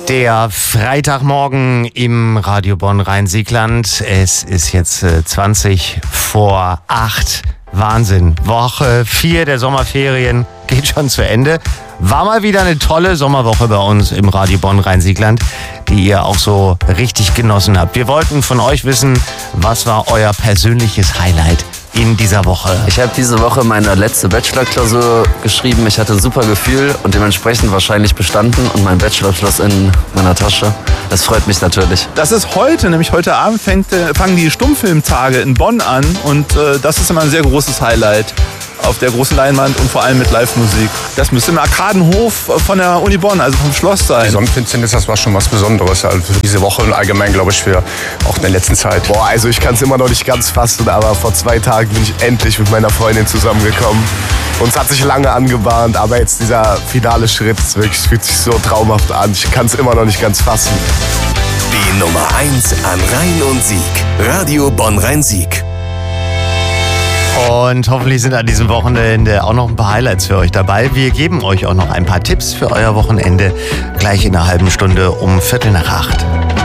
Der Freitagmorgen im Radio Bonn Rhein-Siegland. Es ist jetzt 20 vor 8. Wahnsinn. Woche 4 der Sommerferien geht schon zu Ende. War mal wieder eine tolle Sommerwoche bei uns im Radio Bonn Rhein-Siegland, die ihr auch so richtig genossen habt. Wir wollten von euch wissen, was war euer persönliches Highlight in dieser Woche? Ich habe diese Woche meine letzte Bachelorklausur geschrieben. Ich hatte ein super Gefühl und dementsprechend wahrscheinlich bestanden und mein Bachelorabschluss in meiner Tasche. Das freut mich natürlich. Das ist heute, nämlich heute Abend fangen die Stummfilmtage in Bonn an und das ist immer ein sehr großes Highlight auf der großen Leinwand und vor allem mit Live-Musik. Das müsste im Arkadenhof von der Uni Bonn, also vom Schloss sein. Die Sonnenfinsternis, das war schon was Besonderes. Also für diese Woche und allgemein, glaube ich, für auch in der letzten Zeit. Boah, also ich kann es immer noch nicht ganz fassen, aber vor 2 Tagen bin ich endlich mit meiner Freundin zusammengekommen. Uns hat sich lange angebahnt, aber jetzt dieser finale Schritt, fühlt sich so traumhaft an. Ich kann es immer noch nicht ganz fassen. Die Nummer 1 an Rhein und Sieg. Radio Bonn Rhein-Sieg. Und hoffentlich sind an diesem Wochenende auch noch ein paar Highlights für euch dabei. Wir geben euch auch noch ein paar Tipps für euer Wochenende gleich in einer halben Stunde um 7:45.